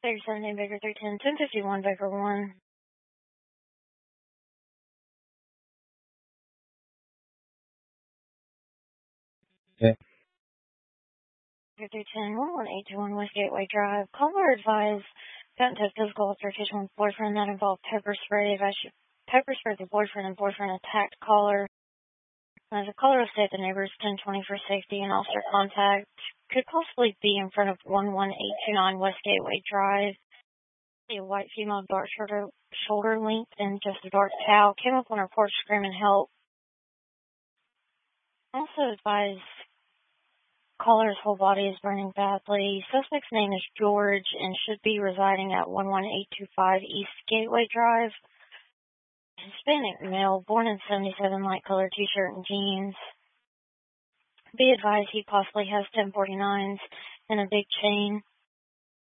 37 Baker 310, 1051 Baker 1. Okay. Baker 310, 11821 West Gateway Drive. Caller advised got into a physical altercation with boyfriend that involved pepper spray. Pepper sprayed the boyfriend and boyfriend attacked caller. The caller will stay at the neighbors 1020 for safety and officer contact. Could possibly be in front of 11829 West Gateway Drive. A white female, dark shoulder length, and just a dark towel came up on her porch screaming help. Also advised caller's whole body is burning badly. Suspect's name is George and should be residing at 11825 East Gateway Drive. Hispanic male, born in 77, light colored t-shirt and jeans. Be advised he possibly has 1049s and a big chain.